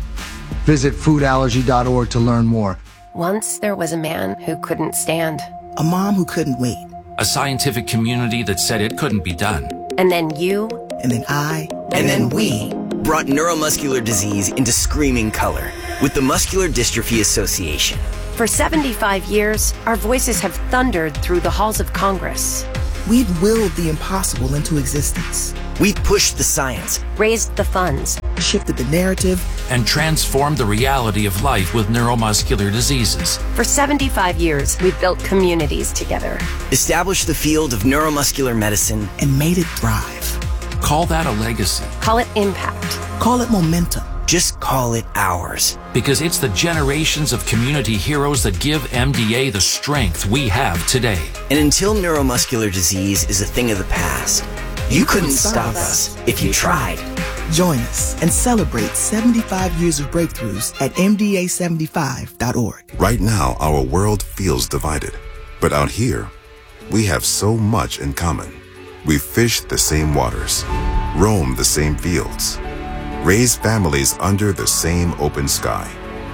Visit food allergy dot org to learn more. Once there was a man who couldn't stand. A mom who couldn't wait. A scientific community that said it couldn't be done. And then you. And then I. And, and then, then we. Brought neuromuscular disease into screaming color with the Muscular Dystrophy Association. For seventy-five years, our voices have thundered through the halls of Congress. We've willed the impossible into existence. We've pushed the science, raised the funds, shifted the narrative, and transformed the reality of life with neuromuscular diseases. For seventy-five years, we've built communities together, established the field of neuromuscular medicine, and made it thrive. Call that a legacy. Call it impact. Call it momentum. Just call it ours. Because it's the generations of community heroes that give M D A the strength we have today. And until neuromuscular disease is a thing of the past, you, you couldn't, couldn't stop us if you tried. Join us and celebrate seventy-five years of breakthroughs at M D A seventy-five dot org. Right now, our world feels divided. But out here, we have so much in common. We fish the same waters, roam the same fields, raise families under the same open sky.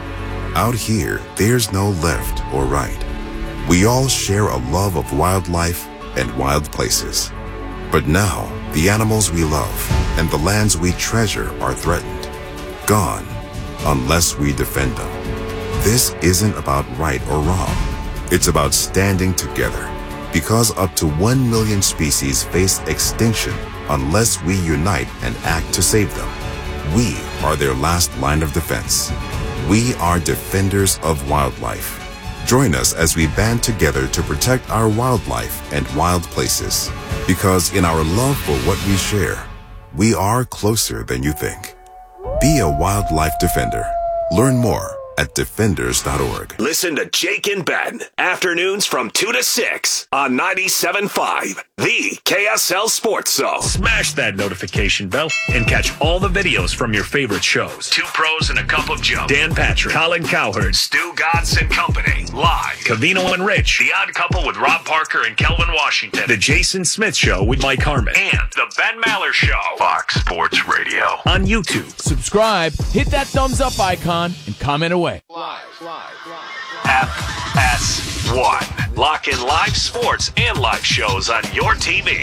Out here, there's no left or right. We all share a love of wildlife and wild places. But now, the animals we love and the lands we treasure are threatened, gone, unless we defend them. This isn't about right or wrong. It's about standing together, because up to one million species face extinction unless we unite and act to save them. We are their last line of defense. We are defenders of wildlife. Join us as we band together to protect our wildlife and wild places. Because in our love for what we share, we are closer than you think. Be a wildlife defender. Learn more at defenders dot org. Listen to Jake and Ben, afternoons from two to six on ninety-seven point five, the K S L Sports Zone. Smash that notification bell and catch all the videos from your favorite shows. Two Pros and a Cup of Joe. Dan Patrick, Colin Cowherd, Stu Gatz and Company. Live. Cavino and Rich, The Odd Couple with Rob Parker and Kelvin Washington. The Jason Smith Show with Mike Harmon. And The Ben Maller Show. Fox Sports Radio. On YouTube. Subscribe, hit that thumbs up icon, and comment away. Live, live, live. F S one. Lock in live sports and live shows on your T V.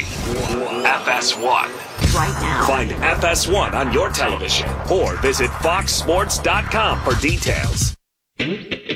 F S one. Right now. Find F S one on your television or visit fox sports dot com for details. All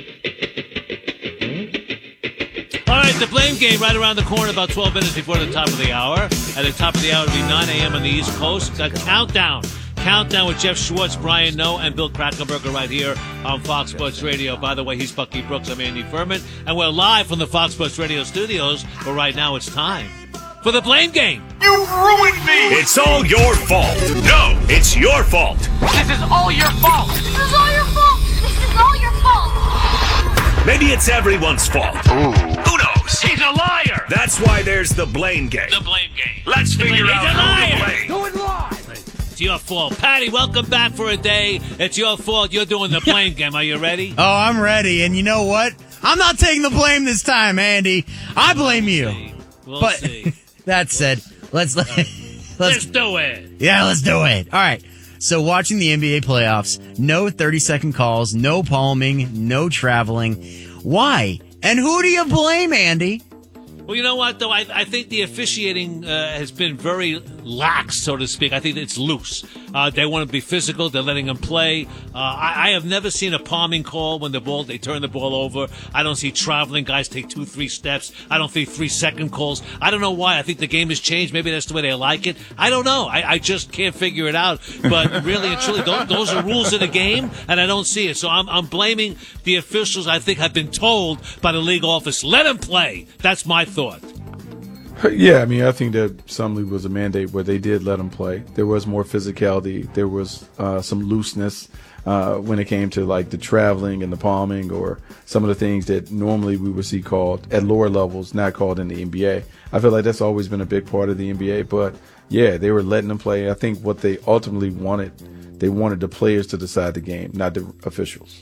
right, the blame game right around the corner, about twelve minutes before the top of the hour. At the top of the hour, it'll be nine a.m. on the East Coast. The countdown. Countdown with Jeff Schwartz, Brian Noe, and Bill Krackomberger right here on Fox Sports Radio. By the way, he's Bucky Brooks. I'm Andy Furman. And we're live from the Fox Sports Radio studios. But right now, it's time for the blame game. You ruined me! It's all your fault. No, it's your fault. This is all your fault. This is all your fault. This is all your fault. Maybe it's everyone's fault. Ooh. Who knows? He's a liar. That's why there's the blame game. The blame game. Let's the figure blame. out He's a who liar. to blame. Do it live. It's your fault. Patty, welcome back for a day. It's your fault. You're doing the blame game. Are you ready? Oh, I'm ready. And you know what? I'm not taking the blame this time, Andy. I blame we'll you. See. We'll but see. That said, let's, let's let's do it. Yeah, let's do it. All right. So watching the N B A playoffs, no thirty-second calls, no palming, no traveling. Why? And who do you blame, Andy? Well, you know what, though? I, I think the officiating uh, has been very lax, so to speak. I think it's loose. Uh, they want to be physical. They're letting them play. Uh, I, I have never seen a palming call when the ball they turn the ball over. I don't see traveling guys take two, three steps. I don't see three-second calls. I don't know why. I think the game has changed. Maybe that's the way they like it. I don't know. I, I just can't figure it out. But really and truly, those, those are rules of the game, and I don't see it. So I'm, I'm blaming the officials. I think have been told by the league office, let them play. That's my thought. Yeah, I mean, I think that some league was a mandate where they did let them play. There was more physicality. There was uh, some looseness uh, when it came to like the traveling and the palming or some of the things that normally we would see called at lower levels, not called in the N B A. I feel like that's always been a big part of the N B A. But yeah, they were letting them play. I think what they ultimately wanted, they wanted the players to decide the game, not the officials.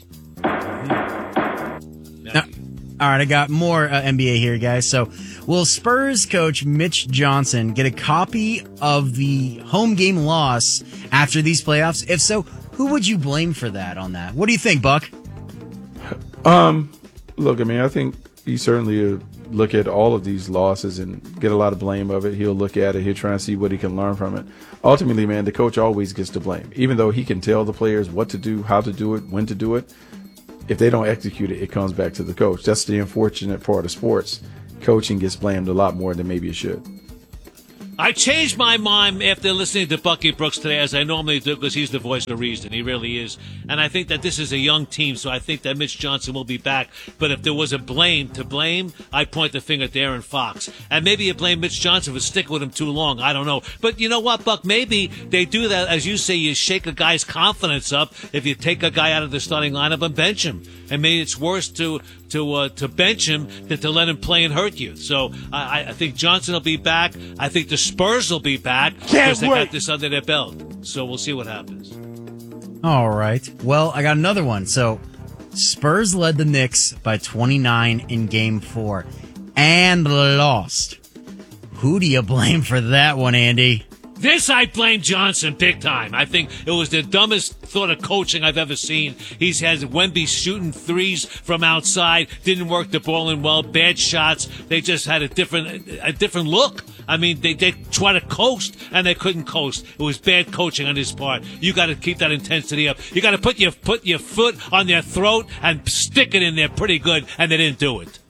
Now, all right, I got more uh, N B A here, guys. So, will Spurs coach Mitch Johnson get a copy of the home game loss after these playoffs? If so, Who would you blame for that on that? What do you think, Buck? Um, look, I mean, I think he certainly uh, look at all of these losses and get a lot of blame of it. He'll look at it. He'll try and see what he can learn from it. Ultimately, man, the coach always gets to blame. Even though he can tell the players what to do, how to do it, when to do it, if they don't execute it, it comes back to the coach. That's the unfortunate part of sports. Coaching gets blamed a lot more than maybe it should. I changed my mind after listening to Bucky Brooks today, as I normally do, because he's the voice of reason. He really is. And I think that this is a young team, so I think that Mitch Johnson will be back. But if there was a blame to blame, I'd point the finger at Aaron Fox. And maybe you blame Mitch Johnson for sticking with him too long. I don't know. But you know what, Buck? Maybe they do that, as you say, you shake a guy's confidence up if you take a guy out of the starting lineup and bench him. And maybe it's worse to to uh, to bench him than to let him play and hurt you. So I, I think Johnson will be back. I think the Spurs will be back because they got this under their belt. So we'll see what happens. All right. Well, I got another one. So Spurs led the Knicks by twenty-nine in game four and lost. Who do you blame for that one, Andy? This I blame Johnson big time. I think it was the dumbest thought of coaching I've ever seen. He's had Wemby shooting threes from outside, didn't work the ball in well, bad shots. They just had a different a different look. I mean, they they try to coast and they couldn't coast. It was bad coaching on his part. You got to keep that intensity up. You got to put your put your foot on their throat and stick it in there pretty good, and they didn't do it.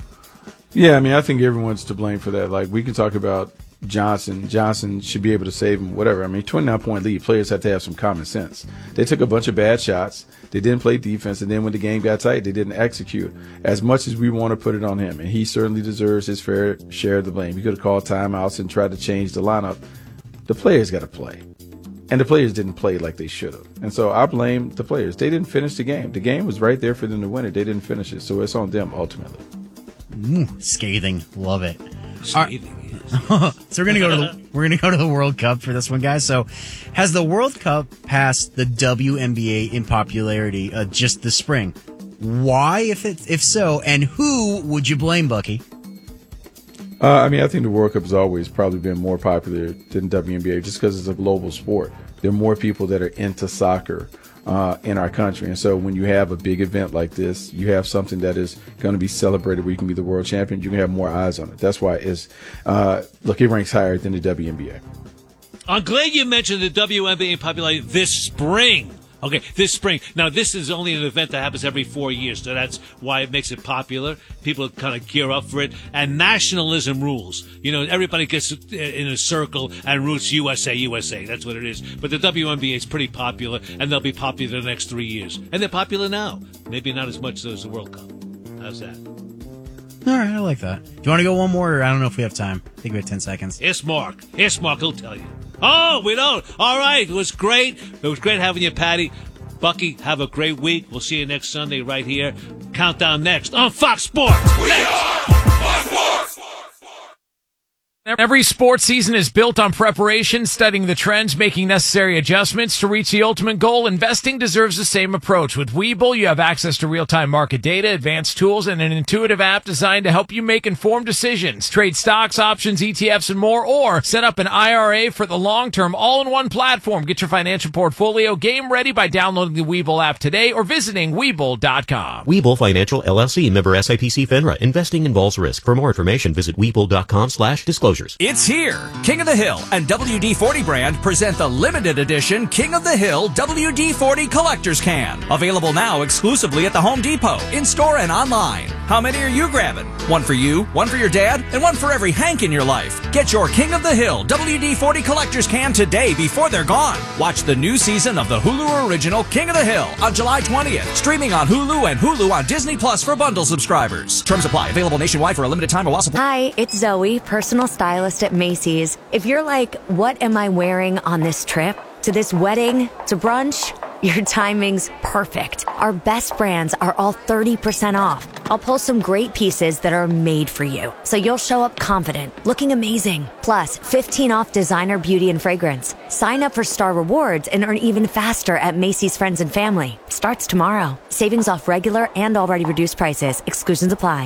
Yeah, I mean, I think everyone's to blame for that. Like, we can talk about Johnson. Johnson should be able to save him, whatever. I mean, twenty-nine point lead. Players have to have some common sense. They took a bunch of bad shots. They didn't play defense. And then when the game got tight, they didn't execute. As much as we want to put it on him, and he certainly deserves his fair share of the blame. He could have called timeouts and tried to change the lineup. The players got to play. And the players didn't play like they should have. And so I blame the players. They didn't finish the game. The game was right there for them to win it. They didn't finish it. So it's on them ultimately. Mm, scathing. Love it. Scathing. So we're gonna go to the we're gonna go to the World Cup for this one, guys. So, has the World Cup passed the W N B A in popularity uh, just this spring? Why, if it if so, and who would you blame, Bucky? Uh, I mean, I think the World Cup has always probably been more popular than W N B A, just because it's a global sport. There are more people that are into soccer uh, in our country, and so when you have a big event like this, you have something that is going to be celebrated where you can be the world champion. You can have more eyes on it. That's why it's uh, look, it ranks higher than the W N B A. I'm glad you mentioned the W N B A in popularity this spring. Okay, this spring. Now, this is only an event that happens every four years, so that's why it makes it popular. People kind of gear up for it. And nationalism rules. You know, everybody gets in a circle and roots U S A, U S A. That's what it is. But the W N B A is pretty popular, and they'll be popular the next three years. And they're popular now. Maybe not as much as the World Cup. How's that? All right, I like that. Do you want to go one more, or I don't know if we have time? I think we have ten seconds. Yes, Mark. Yes, Mark, he'll tell you. Oh, we don't. All right. It was great. It was great having you, Patty. Bucky, have a great week. We'll see you next Sunday right here. Countdown next on Fox Sports. We are Fox Sports. Every sports season is built on preparation, studying the trends, making necessary adjustments to reach the ultimate goal. Investing deserves the same approach. With Webull, you have access to real-time market data, advanced tools, and an intuitive app designed to help you make informed decisions. Trade stocks, options, E T Fs, and more, or set up an I R A for the long term, all-in-one platform. Get your financial portfolio game ready by downloading the Webull app today or visiting Webull dot com. Webull Financial, L L C, member S I P C FINRA. Investing involves risk. For more information, visit Webull dot com slash disclosures. It's here. King of the Hill and W D forty brand present the limited edition King of the Hill W D forty Collector's Can. Available now exclusively at the Home Depot, in-store and online. How many are you grabbing? One for you, one for your dad, and one for every Hank in your life. Get your King of the Hill W D forty Collector's Can today before they're gone. Watch the new season of the Hulu original King of the Hill on July twentieth. Streaming on Hulu and Hulu on Disney Plus for bundle subscribers. Terms apply. Available nationwide for a limited time while supply. Hi, it's Zoe, personal stylist at Macy's. If you're like, what am I wearing on this trip? To this wedding? To brunch? Your timing's perfect. Our best brands are all thirty percent off. I'll post some great pieces that are made for you, so you'll show up confident, looking amazing. Plus, fifteen off designer beauty and fragrance. Sign up for Star Rewards and earn even faster at Macy's Friends and Family. Starts tomorrow. Savings off regular and already reduced prices. Exclusions apply.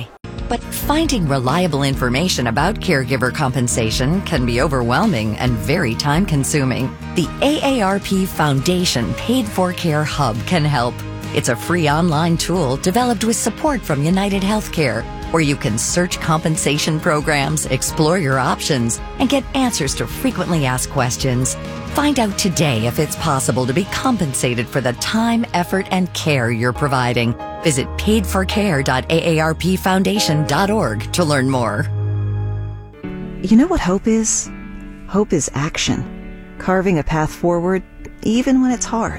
But finding reliable information about caregiver compensation can be overwhelming and very time-consuming. The A A R P Foundation Paid for Care Hub can help. It's a free online tool developed with support from United Healthcare, where you can search compensation programs, explore your options, and get answers to frequently asked questions. Find out today if it's possible to be compensated for the time, effort, and care you're providing. Visit paid for care dot A A R P foundation dot org to learn more. You know what hope is? Hope is action. Carving a path forward, even when it's hard.